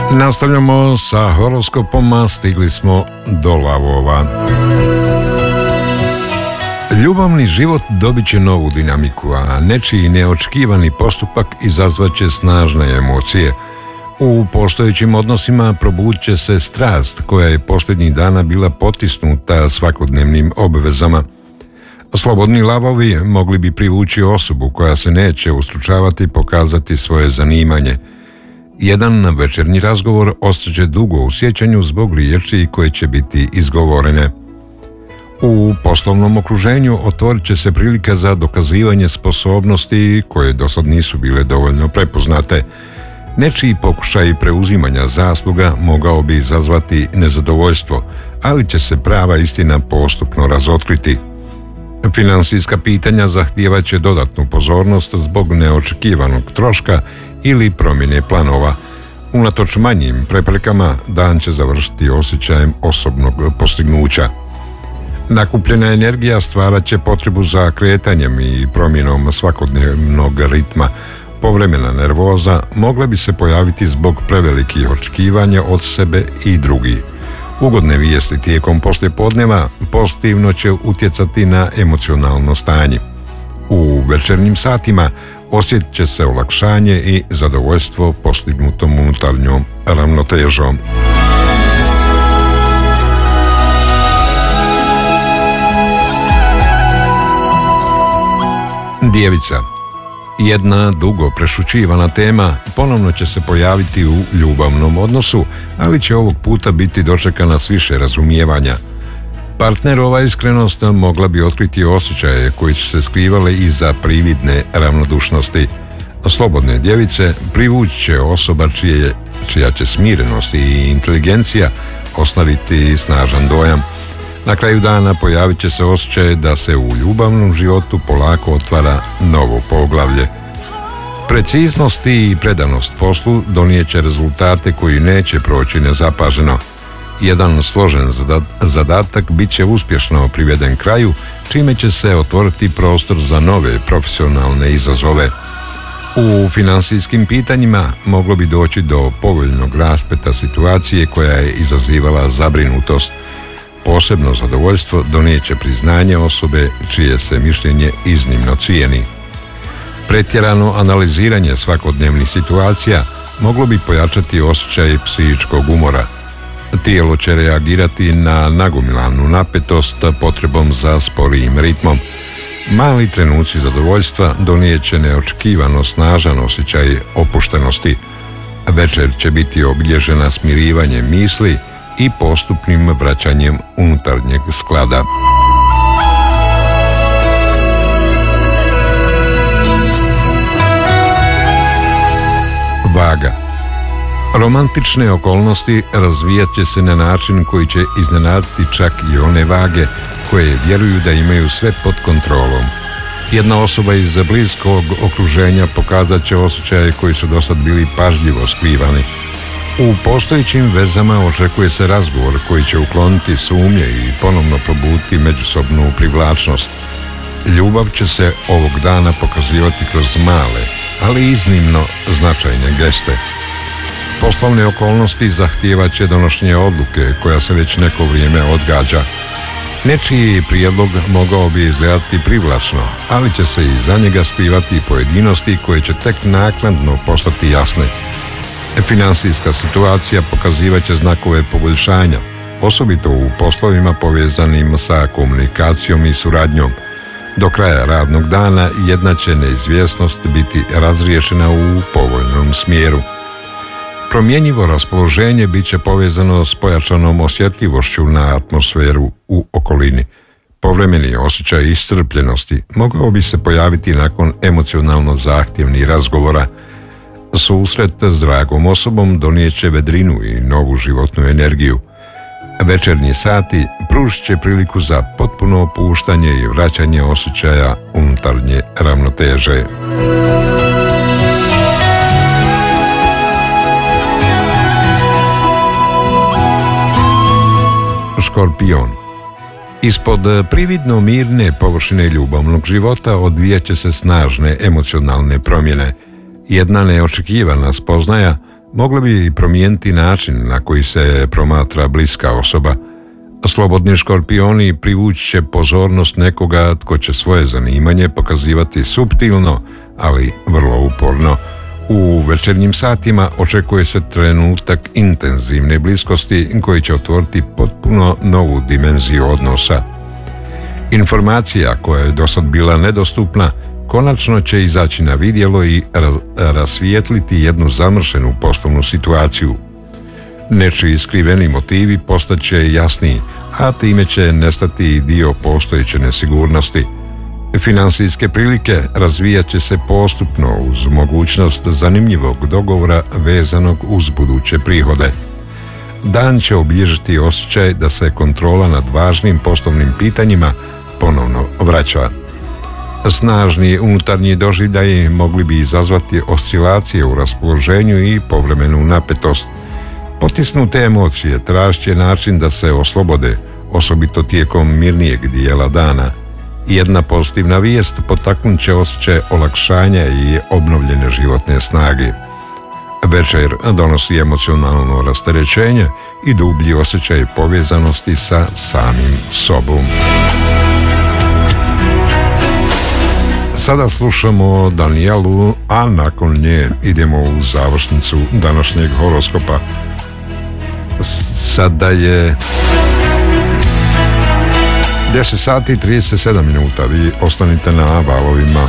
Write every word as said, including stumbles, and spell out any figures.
Nastavljamo sa horoskopom, stigli smo do lavova. Ljubavni život dobit će novu dinamiku, a nečiji neočekivani postupak izazvat će snažne emocije. U postojećim odnosima probudit će se strast koja je posljednjih dana bila potisnuta svakodnevnim obvezama. Slobodni lavovi mogli bi privući osobu koja se neće ustručavati pokazati svoje zanimanje. Jedan večernji razgovor ostaće dugo u sjećanju zbog riječi koje će biti izgovorene. U poslovnom okruženju otvorit će se prilika za dokazivanje sposobnosti koje dosad nisu bile dovoljno prepoznate. Nečiji pokušaj preuzimanja zasluga mogao bi izazvati nezadovoljstvo, ali će se prava istina postupno razotkriti. Financijska pitanja zahtijevat će dodatnu pozornost zbog neočekivanog troška ili promjene planova. Unatoč manjim preprekama, dan će završiti osjećajem osobnog postignuća. Nakupljena energija stvarat će potrebu za kretanjem i promjenom svakodnevnog ritma. Povremena nervoza mogla bi se pojaviti zbog prevelikih očekivanja od sebe i drugih. Ugodne vijesti tijekom poslijepodneva pozitivno će utjecati na emocionalno stanje. U večernjim satima osjetit će se olakšanje i zadovoljstvo postignutom unutarnjom ravnotežom. Djevica. Jedna dugo prešućivana tema ponovno će se pojaviti u ljubavnom odnosu, ali će ovog puta biti dočekana s više razumijevanja. Partnerova iskrenost mogla bi otkriti osjećaje koji su se skrivale iza prividne ravnodušnosti. Slobodne djevice privući će osoba čije, čija će smirenost i inteligencija ostaviti snažan dojam. Na kraju dana pojavit će se osjećaj da se u ljubavnom životu polako otvara novo poglavlje. Preciznost i predanost poslu donijet će rezultate koji neće proći nezapaženo. Jedan složen zadatak bit će uspješno priveden kraju, čime će se otvoriti prostor za nove profesionalne izazove. U financijskim pitanjima moglo bi doći do povoljnog raspleta situacije koja je izazivala zabrinutost. Posebno zadovoljstvo donijet će priznanje osobe čije se mišljenje iznimno cijeni. Pretjerano analiziranje svakodnevnih situacija moglo bi pojačati osjećaj psihičkog umora. Tijelo će reagirati na nagomilanu napetost potrebom za sporijim ritmom. Mali trenuci zadovoljstva donijet će neočekivano snažan osjećaj opuštenosti. Večer će biti obilježena smirivanjem misli i postupnim vraćanjem unutarnjeg sklada. Vaga. Romantične okolnosti razvijat će se na način koji će iznenaditi čak i one vage koje vjeruju da imaju sve pod kontrolom. Jedna osoba iz bliskog okruženja pokazat će osjećaje koji su dosad bili pažljivo skrivani. U postojećim vezama očekuje se razgovor koji će ukloniti sumnje i ponovno probuditi međusobnu privlačnost. Ljubav će se ovog dana pokazivati kroz male, ali iznimno značajne geste. Poslovne okolnosti zahtijevat će donošenje odluke koja se već neko vrijeme odgađa. Nečiji prijedlog mogao bi izgledati privlačno, ali će se iza njega skrivati pojedinosti koje će tek naknadno postati jasne. Financijska situacija pokazivat će znakove poboljšanja, osobito u poslovima povezanim sa komunikacijom i suradnjom. Do kraja radnog dana jedna će neizvjesnost biti razriješena u povoljnom smjeru. Promjenjivo raspoloženje bit će povezano s pojačanom osjetljivošću na atmosferu u okolini. Povremeni osjećaj iscrpljenosti mogao bi se pojaviti nakon emocionalno zahtjevnih razgovora. Susret s dragom osobom donijet će vedrinu i novu životnu energiju. Večernji sati pružit će priliku za potpuno opuštanje i vraćanje osjećaja unutarnje ravnoteže. Škorpion. Ispod prividno mirne površine ljubavnog života odvijat će se snažne emocionalne promjene. Jedna neočekivana spoznaja mogle bi promijeniti način na koji se promatra bliska osoba. Slobodni škorpioni privući će pozornost nekoga tko će svoje zanimanje pokazivati suptilno, ali vrlo uporno. U večernjim satima očekuje se trenutak intenzivne bliskosti koji će otvoriti potpuno novu dimenziju odnosa. Informacija koja je dosad bila nedostupna konačno će izaći na vidjelo i rasvijetliti jednu zamršenu poslovnu situaciju. Nečiji skriveni motivi postaće jasniji, a time će nestati i dio postojeće nesigurnosti. Financijske prilike razvijat će se postupno uz mogućnost zanimljivog dogovora vezanog uz buduće prihode. Dan će obilježiti osjećaj da se kontrola nad važnim poslovnim pitanjima ponovno vraća. Snažni unutarnji doživljaji mogli bi izazvati oscilacije u raspoloženju i povremenu napetost. Potisnute emocije tražit će način da se oslobode, osobito tijekom mirnijeg dijela dana. Jedna pozitivna vijest potaknut će osjećaj olakšanja i obnovljene životne snage. Večer donosi emocionalno rasterećenje i dublji osjećaj povezanosti sa samim sobom. Sada slušamo Danijelu, a nakon nje idemo u završnicu današnjeg horoskopa. Sada je deset sati i trideset sedam minuta. Vi ostanite na valovima